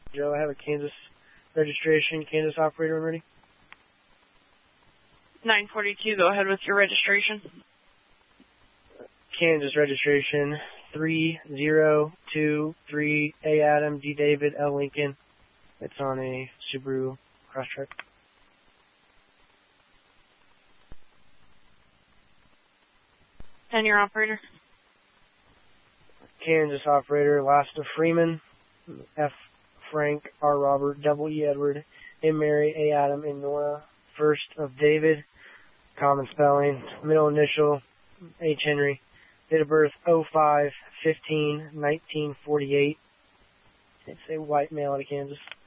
Joe, I have a Kansas registration. Kansas operator, I'm ready. 942, go ahead with your registration. Kansas registration 3023 A Adam, D David, L Lincoln. It's on a Subaru Crosstrek. And your operator? Kansas operator, last of Freeman, F Frank, R Robert, double E Edward, M Mary, A Adam, and Nora, first of David, common spelling, middle initial, H Henry, date of birth 05/15/1948. It's a white male out of Kansas.